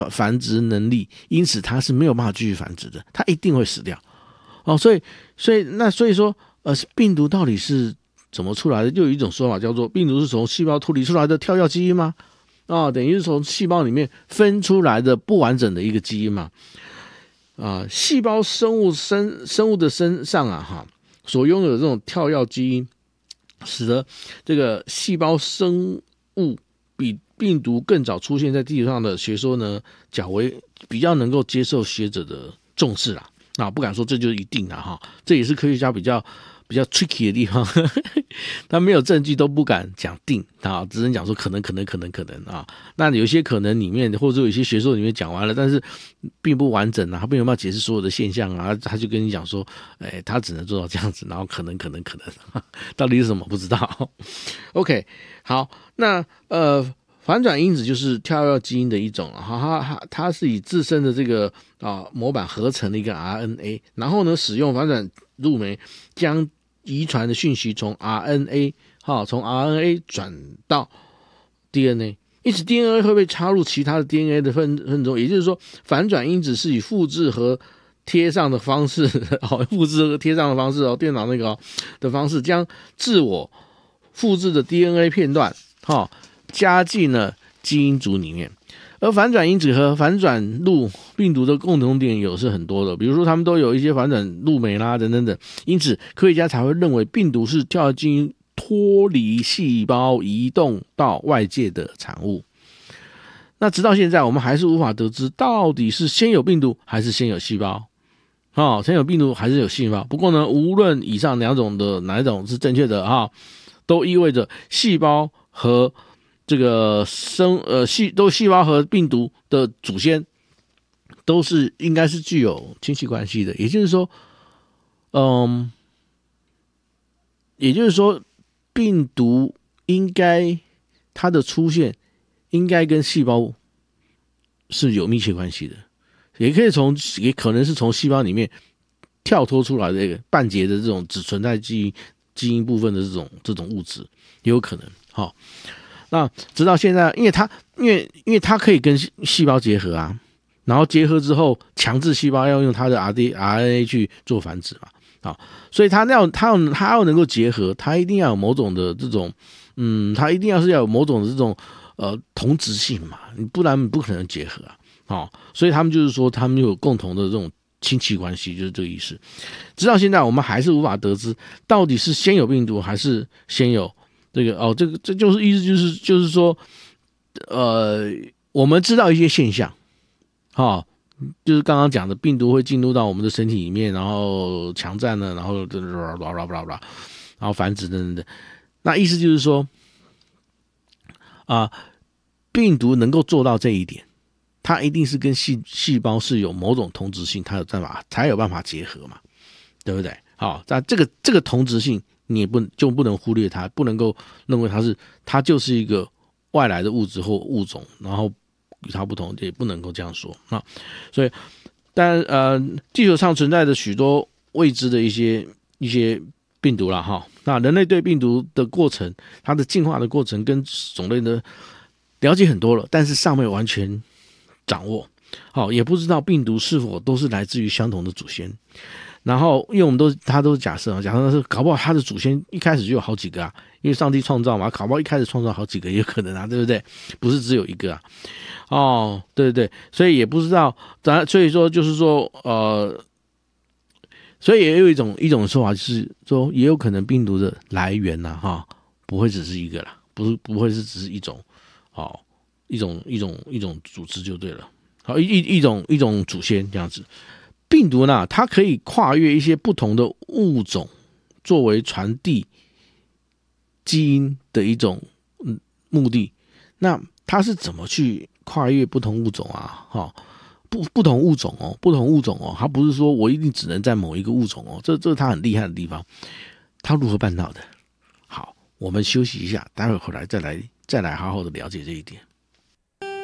繁殖能力，因此它是没有办法继续繁殖的，它一定会死掉。所以说，病毒到底是怎么出来的？就有一种说法叫做，病毒是从细胞脱离出来的跳跃基因吗？等于是从细胞里面分出来的不完整的一个基因嘛。细胞生物的身上所拥有的这种跳跃基因，使得这个细胞生物比病毒更早出现在地球上的学说呢，较为比较能够接受学者的重视啦。不敢说这就是一定啦这也是科学家比较 tricky 的地方他没有证据都不敢讲定只能讲说可能那有些可能里面或者有一些学说里面讲完了，但是并不完整他没有办法解释所有的现象他就跟你讲说他只能做到这样子，然后可能到底是什么不知道OK 好，那反转因子就是跳跃基因的一种，它是以自身的这个模板合成的一个 RNA， 然后呢使用反转录酶将遗传的讯息从 RNA 转到 DNA， 因此 DNA 会被插入其他的 DNA 的分中，也就是说反转因子是以复制和贴上的方式电脑那个的方式将自我复制的 DNA 片段加进了基因组里面。而反转因子和反转录病毒的共同点是很多的，比如说他们都有一些反转录酶啦等等等，因此科学家才会认为病毒是跳跃基因脱离细胞移动到外界的产物。那直到现在我们还是无法得知到底是先有病毒还是先有细胞先有病毒还是有细胞。不过呢，无论以上两种的哪一种是正确的都意味着细胞和这个细胞和病毒的祖先都是应该是具有亲戚关系的，也就是说病毒应该它的出现应该跟细胞是有密切关系的，也可能是从细胞里面跳脱出来的一个半截的这种只存在基因部分的这种物质也有可能那直到现在，因为它可以跟细胞结合然后结合之后强制细胞要用它的 RNA 去做繁殖嘛所以它要能够结合，它一定要有某种的这种它一定要有某种的这种同质性嘛，不然不可能结合所以他们就是说他们有共同的这种亲戚关系，就是这个意思。直到现在我们还是无法得知到底是先有病毒还是先有这个这就是意思就是说我们知道一些现象就是刚刚讲的病毒会进入到我们的身体里面，然后强占了，然后繁殖等等。那意思就是说病毒能够做到这一点，它一定是跟细胞是有某种同质性，它才有办法结合嘛，对不对？那这个同质性你也就不能忽略它，不能够认为它就是一个外来的物质或物种，然后与它不同，也不能够这样说所以地球上存在着许多未知的一些病毒啦那人类对病毒的过程，它的进化的过程跟种类的了解很多了，但是尚未完全掌握也不知道病毒是否都是来自于相同的祖先。然后因为他都是假设是搞不好他的祖先一开始就有好几个因为上帝创造嘛，搞不好一开始创造好几个也有可能对不对？不是只有一个对对对，所以也不知道，所以说就是说所以也有一种说法，就是说也有可能病毒的来源不会只是一个啦，不会是只是一种一种组织就对了，一种祖先这样子。病毒呢，它可以跨越一些不同的物种，作为传递基因的一种目的。那它是怎么去跨越不同物种不同物种它不是说我一定只能在某一个物种这是它很厉害的地方。它如何办到的？好，我们休息一下，待会回来再来好好的了解这一点。